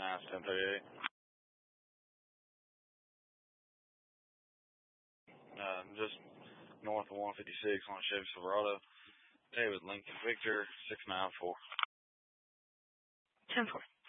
Now it's 10:38. Just north of 156 on Chevy Silverado. David Lincoln Victor 694. 10-4.